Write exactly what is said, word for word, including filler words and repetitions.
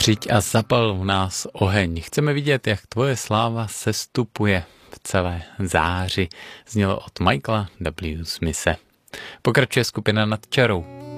Přijď a zapal v nás oheň. Chceme vidět, jak tvoje sláva sestupuje v celé záři. Znělo od Michaela W. Smithe. Pokračuje skupina Nad čarou.